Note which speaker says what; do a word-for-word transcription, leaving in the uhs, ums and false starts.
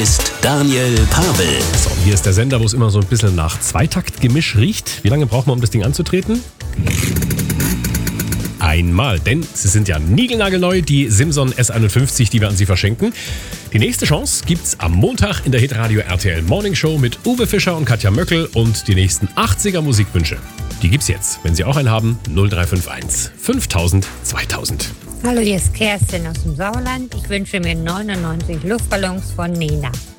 Speaker 1: Ist Daniel Pavel.
Speaker 2: So, hier ist der Sender, wo es immer so ein bisschen nach Zweitaktgemisch riecht. Wie lange braucht man, um das Ding anzutreten? Einmal, denn sie sind ja niegelnagelneu, die Simson S einundfünfzig, die wir an Sie verschenken. Die nächste Chance gibt's am Montag in der Hitradio R T L Morning Show mit Uwe Fischer und Katja Möckel und die nächsten achtziger Musikwünsche. Die gibt's jetzt. Wenn Sie auch einen haben, null drei fünf eins fünftausend zweitausend.
Speaker 3: Hallo, hier ist Kerstin aus dem Sauerland. Ich wünsche mir neunundneunzig Luftballons von Nena.